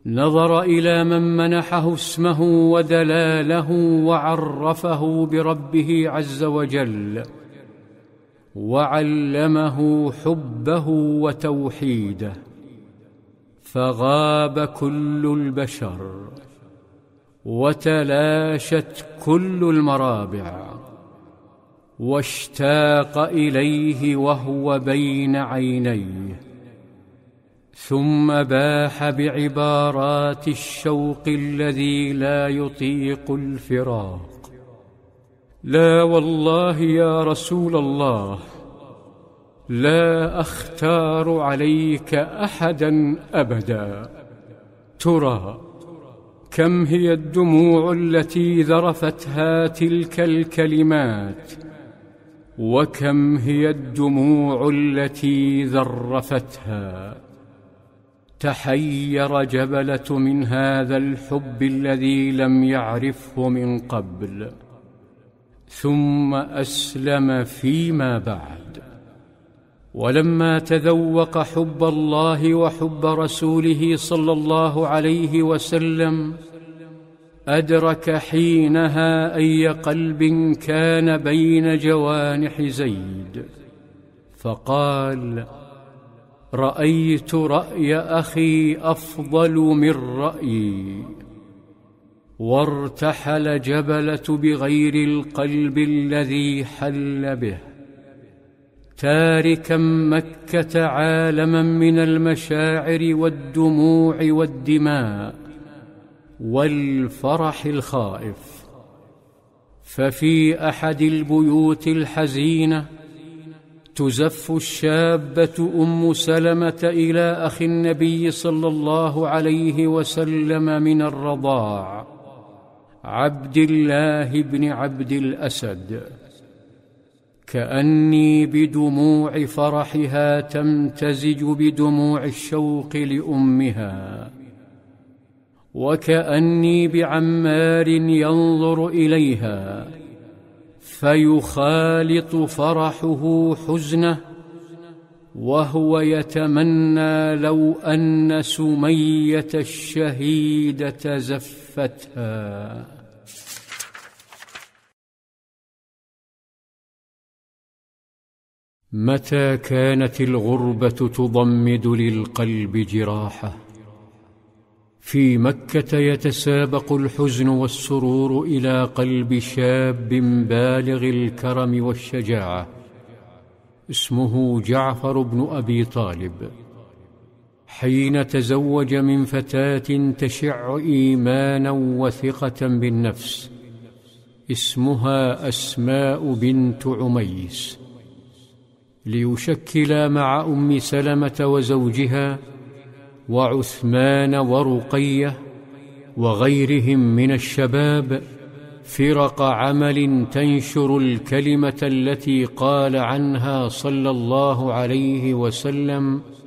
نظر إلى من منحه اسمه ودلاله وعرفه بربه عز وجل وعلمه حبه وتوحيده، فغاب كل البشر وتلاشت كل المرابع، واشتاق إليه وهو بين عينيه، ثم باح بعبارات الشوق الذي لا يطيق الفراق: لا والله يا رسول الله، لا أختار عليك أحدا أبدا. ترى كم هي الدموع التي ذرفتها تلك الكلمات، وكم هي الدموع التي ذرفتها. تحير جبلة من هذا الحب الذي لم يعرفه من قبل، ثم أسلم فيما بعد. ولما تذوق حب الله وحب رسوله صلى الله عليه وسلم، أدرك حينها أي قلب كان بين جوانح زيد، فقال: رأيت رأي أخي أفضل من رأيي. وارتحل جبلة بغير القلب الذي حل به، تاركا مكة عالما من المشاعر والدموع والدماء والفرح الخائف. ففي أحد البيوت الحزينة تزف الشابة أم سلمة إلى أخي النبي صلى الله عليه وسلم من الرضاع، عبد الله بن عبد الأسد، كأني بدموع فرحها تمتزج بدموع الشوق لأمها، وكأني بعمار ينظر إليها فيخالط فرحه حزنه، وهو يتمنى لو أن سمية الشهيدة زفتها. متى كانت الغربة تضمد للقلب جراحه، في مكة يتسابق الحزن والسرور إلى قلب شاب بالغ الكرم والشجاعة، اسمه جعفر بن أبي طالب، حين تزوج من فتاة تشع إيمانا وثقة بالنفس، اسمها أسماء بنت عميس، ليشكل مع أم سلمة وزوجها وعثمان ورقية وغيرهم من الشباب فرق عمل تنشر الكلمة التي قال عنها صلى الله عليه وسلم: